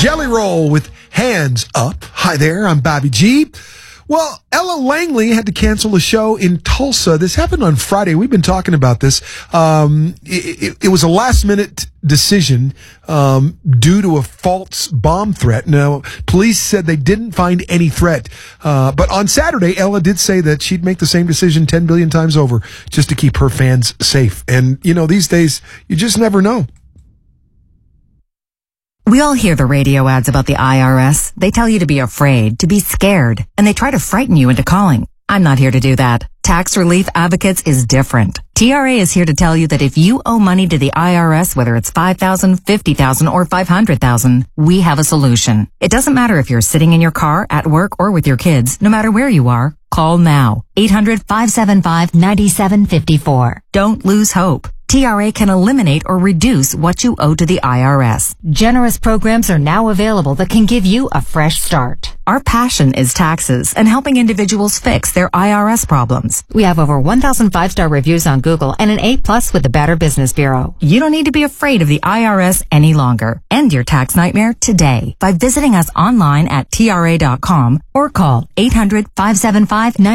Jelly Roll with Hands Up. Hi there, I'm Bobby G. Well, Ella Langley had to cancel a show in Tulsa. This happened on Friday. We've been talking about this. It was a last-minute decision due to a false bomb threat. Now, police said they didn't find any threat. But on Saturday, Ella did say that she'd make the same decision 10 billion times over just to keep her fans safe. And, you know, these days, you just never know. We all hear the radio ads about the IRS. They tell you to be afraid, to be scared, and they try to frighten you into calling. I'm not here to do that. Tax Relief Advocates is different. TRA is here to tell you that if you owe money to the IRS, whether it's $5,000, $50,000, or $500,000, we have a solution. It doesn't matter if you're sitting in your car, at work, or with your kids. No matter where you are, call now. 800-575-9754. Don't lose hope. TRA can eliminate or reduce what you owe to the IRS. Generous programs are now available that can give you a fresh start. Our passion is taxes and helping individuals fix their IRS problems. We have over 1,000 5-star reviews on Google and an A+ with the Better Business Bureau. You don't need to be afraid of the IRS any longer. End your tax nightmare today by visiting us online at TRA.com or call 800-575-9754.